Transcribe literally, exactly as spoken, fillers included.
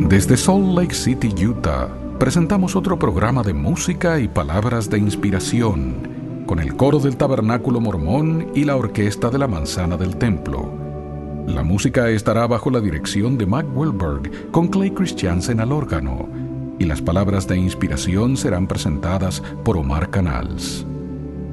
Desde Salt Lake City, Utah, presentamos otro programa de música y palabras de inspiración, con el coro del Tabernáculo Mormón y la orquesta de la Manzana del Templo. La música estará bajo la dirección de Mac Wilberg, con Clay Christiansen al órgano, y las palabras de inspiración serán presentadas por Omar Canals.